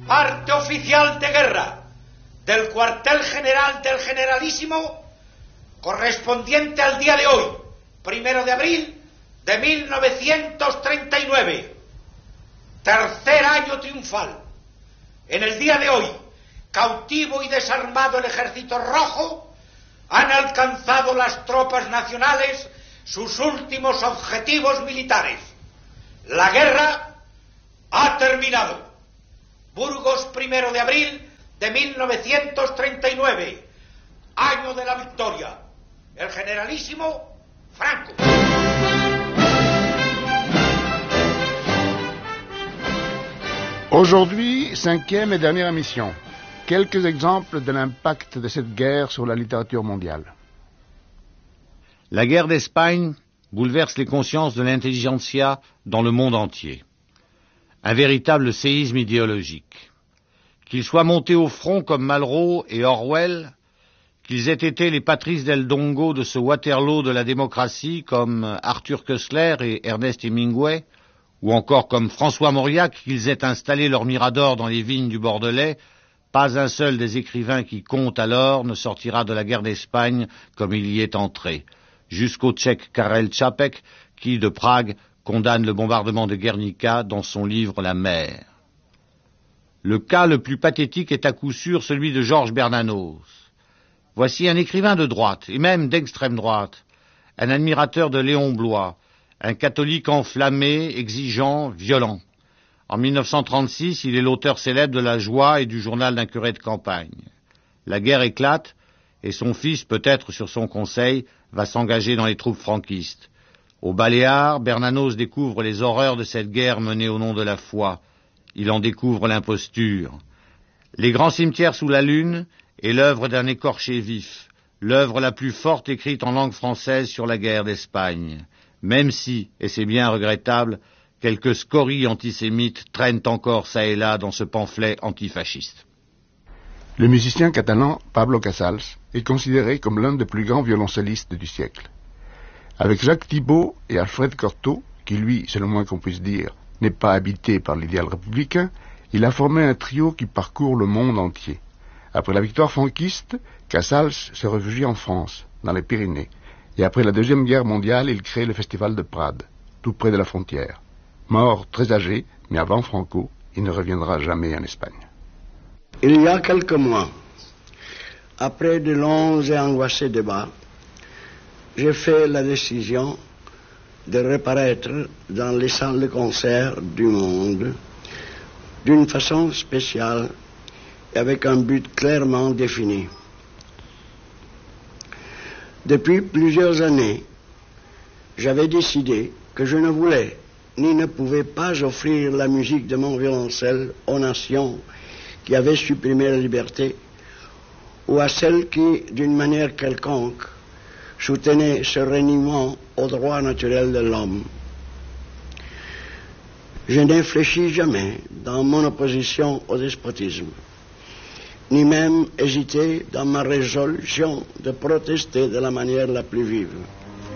Parte oficial de guerra del cuartel general del Generalísimo, correspondiente al día de hoy, 1 de abril de 1939. Tercer año triunfal. En el día de hoy, cautivo y desarmado el Ejército Rojo, han alcanzado las tropas nacionales sus últimos objetivos militares. La guerra ha terminado. Burgos, 1 de abril de 1939, año de la victoria. El Generalísimo Franco. Aujourd'hui, 5e et dernière émission. Quelques exemples de l'impact de cette guerre sur la littérature mondiale. La guerre d'Espagne bouleverse les consciences de l'intelligentsia dans le monde entier. Un véritable séisme idéologique. Qu'ils soient montés au front comme Malraux et Orwell, qu'ils aient été les Patrice del Dongo de ce Waterloo de la démocratie comme Arthur Koestler et Ernest Hemingway, ou encore comme François Mauriac, qu'ils aient installé leur mirador dans les vignes du Bordelais, pas un seul des écrivains qui comptent alors ne sortira de la guerre d'Espagne comme il y est entré, jusqu'au Tchèque Karel Čapek, qui, de Prague, condamne le bombardement de Guernica dans son livre La mer. Le cas le plus pathétique est à coup sûr celui de Georges Bernanos. Voici un écrivain de droite, et même d'extrême droite, un admirateur de Léon Bloy, un catholique enflammé, exigeant, violent. En 1936, il est l'auteur célèbre de La Joie et du journal d'un curé de campagne. La guerre éclate, et son fils, peut-être sur son conseil, va s'engager dans les troupes franquistes. Aux Baléares, Bernanos découvre les horreurs de cette guerre menée au nom de la foi. Il en découvre l'imposture. Les grands cimetières sous la lune est l'œuvre d'un écorché vif, l'œuvre la plus forte écrite en langue française sur la guerre d'Espagne, même si, et c'est bien regrettable, quelques scories antisémites traînent encore çà et là dans ce pamphlet antifasciste. Le musicien catalan Pablo Casals est considéré comme l'un des plus grands violoncellistes du siècle. Avec Jacques Thibaud et Alfred Cortot, qui lui, c'est le moins qu'on puisse dire, n'est pas habité par l'idéal républicain, il a formé un trio qui parcourt le monde entier. Après la victoire franquiste, Casals se réfugie en France, dans les Pyrénées, et après la Deuxième Guerre mondiale, il crée le Festival de Prades, tout près de la frontière. Mort très âgé, mais avant Franco, il ne reviendra jamais en Espagne. Il y a quelques mois, après de longs et angoissés débats, j'ai fait la décision de reparaître dans les salles de concert du monde d'une façon spéciale et avec un but clairement défini. Depuis plusieurs années, j'avais décidé que je ne voulais ni ne pouvais pas offrir la musique de mon violoncelle aux nations qui avaient supprimé la liberté ou à celles qui, d'une manière quelconque, soutenaient ce reniement aux droits naturels de l'homme. Je n'infléchis jamais dans mon opposition au despotisme, ni même hésité dans ma résolution de protester de la manière la plus vive.